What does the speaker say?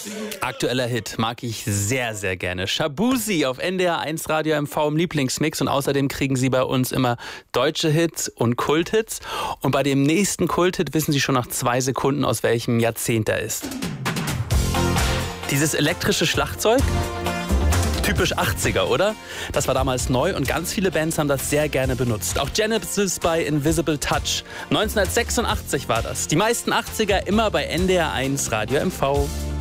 Aktueller Hit mag ich sehr, sehr gerne. Shaboozey auf NDR 1 Radio MV im Lieblingsmix. Und außerdem kriegen Sie bei uns immer deutsche Hits und Kulthits. Und bei dem nächsten Kulthit wissen Sie schon nach 2 Sekunden, aus welchem Jahrzehnt er ist. Dieses elektrische Schlagzeug? Typisch 80er, oder? Das war damals neu und ganz viele Bands haben das sehr gerne benutzt. Auch Genesis bei Invisible Touch. 1986 war das. Die meisten 80er immer bei NDR 1 Radio MV.